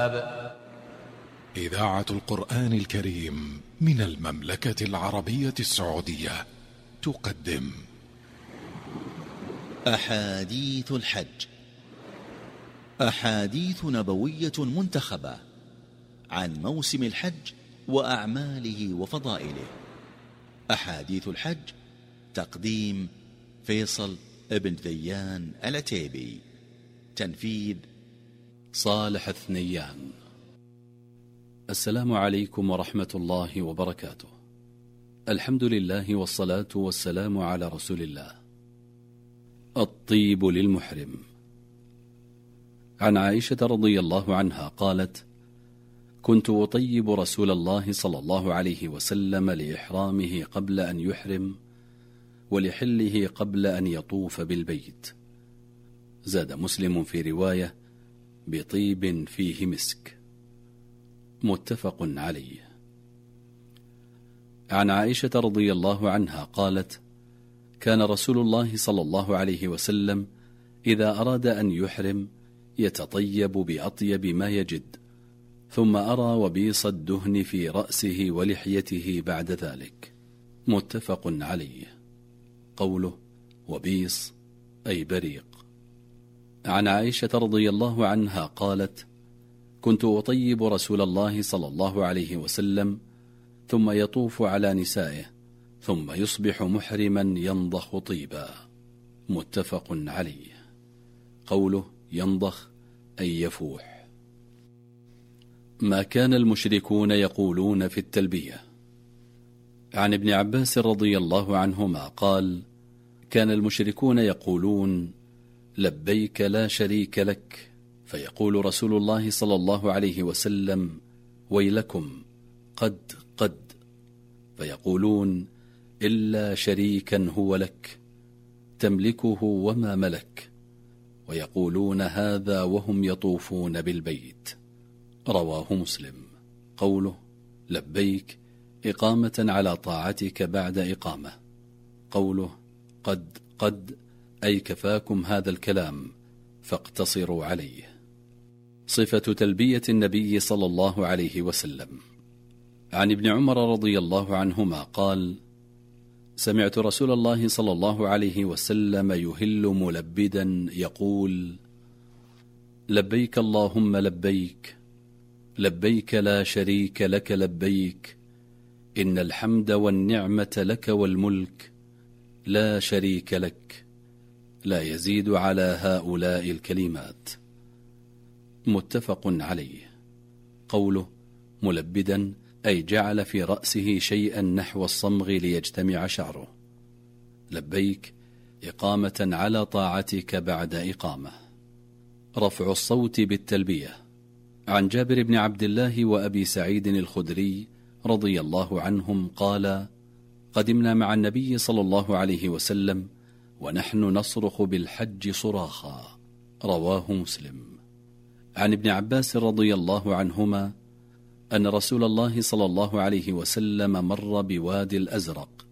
الوهاب. إذاعة القرآن الكريم من المملكة العربية السعودية تقدم أحاديث الحج، أحاديث نبوية منتخبة عن موسم الحج وأعماله وفضائله. أحاديث الحج، تقديم فيصل ابن ذيان العتيبي، تنفيذ صالح الثنيان. السلام عليكم ورحمة الله وبركاته. الحمد لله والصلاة والسلام على رسول الله. الطيب للمحرم. عن عائشة رضي الله عنها قالت: كنت أطيب رسول الله صلى الله عليه وسلم لإحرامه قبل أن يحرم، ولحله قبل أن يطوف بالبيت. زاد مسلم في رواية: بطيب فيه مسك. متفق عليه. عن عائشة رضي الله عنها قالت: كان رسول الله صلى الله عليه وسلم إذا أراد أن يحرم يتطيب بأطيب ما يجد، ثم أرى وبيص الدهن في رأسه ولحيته بعد ذلك. متفق عليه. قوله وبيص أي بريق. عن عائشة رضي الله عنها قالت: كنت أطيب رسول الله صلى الله عليه وسلم، ثم يطوف على نسائه، ثم يصبح محرما ينضخ طيبا. متفق عليه. قوله ينضخ أي يفوح. ما كان المشركون يقولون في التلبية. عن ابن عباس رضي الله عنهما قال: كان المشركون يقولون: لبيك لا شريك لك، فيقول رسول الله صلى الله عليه وسلم: ويلكم، قد فيقولون: إلا شريكا هو لك تملكه وما ملك، ويقولون هذا وهم يطوفون بالبيت. رواه مسلم. قوله لبيك إقامة على طاعتك بعد إقامة. قوله قد أي كفاكم هذا الكلام فاقتصروا عليه. صفة تلبية النبي صلى الله عليه وسلم. عن ابن عمر رضي الله عنهما قال: سمعت رسول الله صلى الله عليه وسلم يهل ملبدا يقول: لبيك اللهم لبيك، لبيك لا شريك لك لبيك، إن الحمد والنعمة لك والملك لا شريك لك، لا يزيد على هؤلاء الكلمات. متفق عليه. قوله ملبدا أي جعل في رأسه شيئا نحو الصمغ ليجتمع شعره. لبيك إقامة على طاعتك بعد إقامة. رفع الصوت بالتلبية. عن جابر بن عبد الله وأبي سعيد الخدري رضي الله عنهم قال: قدمنا مع النبي صلى الله عليه وسلم ونحن نصرخ بالحج صراخا. رواه مسلم. عن ابن عباس رضي الله عنهما أن رسول الله صلى الله عليه وسلم مر بوادي الأزرق